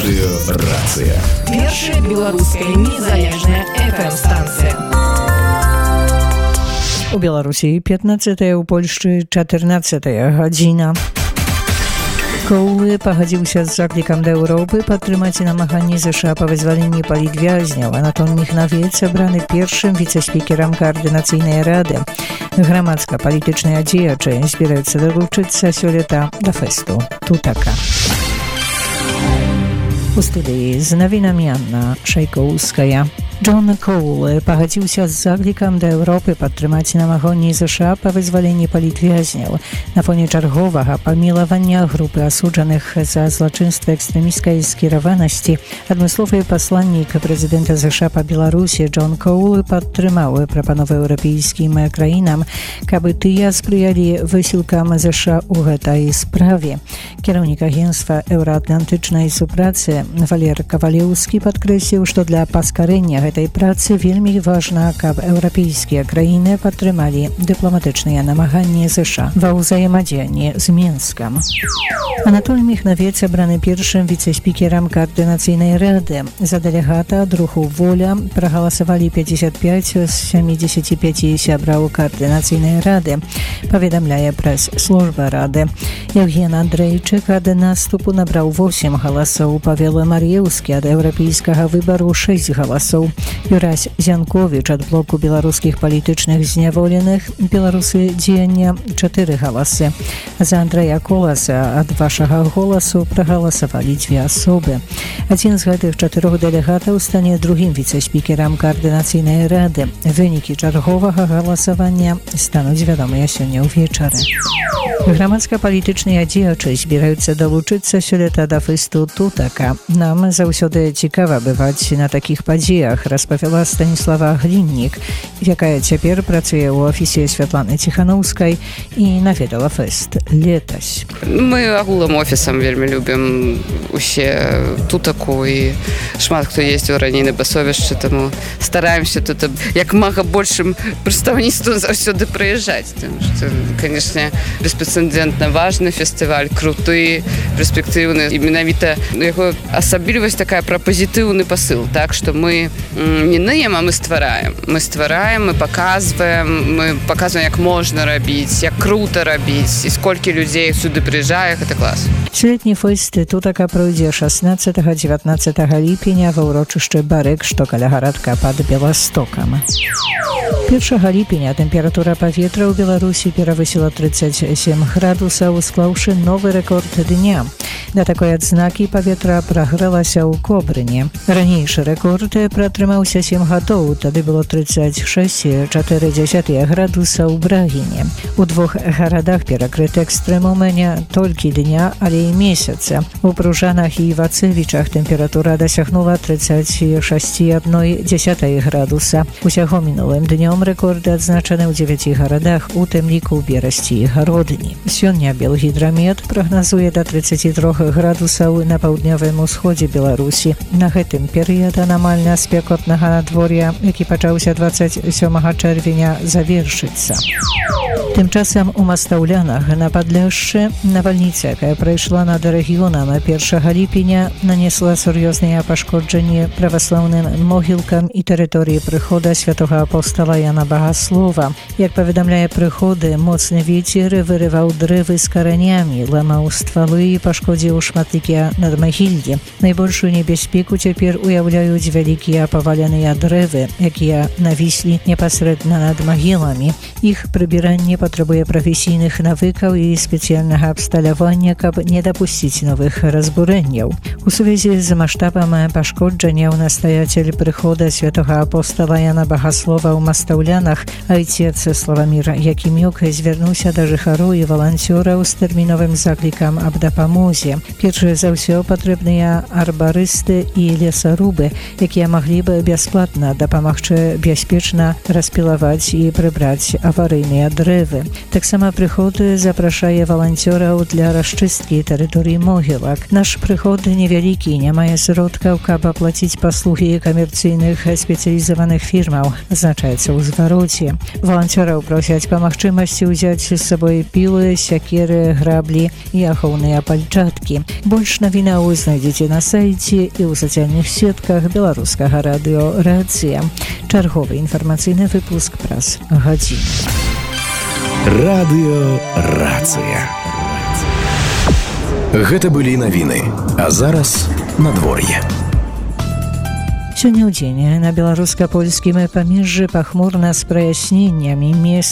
Радыёрацыя. Першая беларуская незалежная FM-станцыя. У Беларусі 15, у Польшчы 14 гадзіна. Коулы пагадзіўся з заклікам да Еўропы падтрымаць намаганні ЗША па вызваленні палітвязняў. Антон Міхнавец абраны першым віцэ-спікерам Каардынацыйнай рады. Грамадска-палітычныя дзеячы збіраюцца далучыцца сёлета да фэсту Тутака. У студыі з навінамі Анна Шайкоўская. Джон Коул пагадзіўся з заклікам да Еўропы падтрымаць намаганні ЗША па вызваленні палітвязняў на фоне чарговага памілавання групы асуджаных за злачынства экстрэмісцкай скіраванасці. Адмысловы пасланнік прэзідэнта ЗША па Беларусі Джон Коул падтрымаў прапановы еўрапейскім краінам, каб тыя спрыялі высілкам ЗША ў гэтай справе. Кіраўнік агенцтва еўраатлантычнай супрацы Валер Кавалеўскі падкрэсліў, што для паскарэння гэтай працы вельмі важна, каб еўрапейскія краіны падтрымалі дыпламатычныя намаганні ЗША ва ўзаемадзеянні з Мінскам. Анатоль Міхнавец абраны першым віцэ-спікерам Каардынацыйнай рады. За дэлегата ад руху «Воля» прагаласавалі 55 з 75 сябраў Каардынацыйнай рады, паведамляе прэс-служба рады. Евген Андрейчык ад наступу набраў 8 галасоў, Павел Мар'еўскі ад еўрапейскага выбару 6 галасоў, Юрась Зянковіч ад блоку беларускіх палітычных зняволеных «Беларусы дзеяння» 4 галасы. За Андрэя Коласа ад вашага голасу прагаласавалі 2 асобы. Адзін з гэтых 4 дэлегатаў стане другім віцэ-спікерам Каардынацыйнай рады. Вынікі чарговага галасавання стануць вядомыя сёння ўвечары. Грамадска-палітычныя дзеячы збіраюцца далучыцца сёлета да фэсту Тутака. Нам заўсёды цікава бываць на такіх падзеях, распавяла Станіслава Гліннік, якая цяпер працуе ў офісе Святланы Ціханаўскай і наведала фэст летась. Мы агулам офісам вельмі любім усе Тутаку і шмат хто ездзіў раней на басовішча, таму стараемся тут як мага большым прадстаўніцтвам заўсёды прыязджаць. Таму што, канешне, беспрэцэдэнтна важны фестываль, круты, перспектыўны. І менавіта яго асаблівасць такая пра пазітыўны пасыл, так што мы не ныем, а мы ствараем. Мы ствараем, мы паказваем, як можна рабіць, як крута рабіць, і сколькі людзей сюды прыязджае, гэта клас. Сёлетні фэст Тутака пройдзе 16-19 ліпеня ва ўрочышчы Барык, што каля гарадка пад Беластокам. 1 ліпеня тэмпература паветра ў Беларусі перавысіла 37 градусаў, склаўшы новы рэкорд дня. Да такой адзнакі паветра прагрэлася ў Кобрыне. Ранейшы рэкорд пратрымаўся 7 гадоў, тады было 36,4 градуса ў Брагіне. У 2 гарадах перакрыты экстрэмум не толькі дня, але і месяца. У Пружанах і Вацевічах тэмпература дасягнула 36,1 градуса. Усяго мінулым днём рэкорды адзначаны ў 9 гарадах, у тым ліку ў Берасці і Гародні. Сёння Белгідрамет прагназуе да 33 градусаў на паўднёвым усходзе Беларусі. На гэтым перыяд анамальна спекотнага надвор'я, які пачаўся 27 чэрвеня, завершыцца. Тым часам у Мастаўлянах на Падляшшы навальніца, якая прайшла над рэгіёнам 1 ліпеня, нанесла сур'ёзныя пашкоджанні праваслаўным могілкам і тэрыторыі прыхода святога апостала Яна Багаслова. Як паведамляе прыходы, моцны вецер вырываў дрэвы з каранямі, ламаў ствалы і пашкодзіў шматлікія надмагіллі. Найбольшую небяспеку цяпер уяўляюць вялікія паваленыя дрэвы, якія навіслі непасрэдна над магіламі. Іх прыбіранне патрабуе прафесійных навыкаў і спецыяльнага абсталявання, каб не дапусціць новых разбурэнняў. У сувязі з маштабам пашкоджанняў настаяцель прыхода святога апостала Яна Багаслова ў Мастаўлянах, айцец Славамір Якімюк, звярнуўся да жыхароў і валанцёраў з тэрміновым заклікам аб дапамозе. Перш за ўсё патрэбныя арбарысты і лесарубы, якія маглі бы бясплатна дапамагчы бяспечна распілаваць і прыбраць аварыйныя дрэвы. Таксама прыход запрашае валанцёраў для расчысткі тэрыторыі могілак. Наш прыход невялікі, не мае сродкаў, каб аплаціць паслугі камерцыйных спецыялізаваных фірмаў, азначаецца ў звароце. Валанцёраў просяць па магчымасці ўзяць з сабой пілы, сякеры, граблі і ахоўныя пальчаткі. Больш навінаў знайдзеце на сайце і ў сацыяльных сетках беларускага радыё «Рацыя». Чарговы інфармацыйны выпуск праз гадзіну. Радыё «Рацыя». Гэта былі навіны, а зараз надвор'е. Сёння ў дзень на беларуска-польскім памежжы пахмурна з праясненнямі.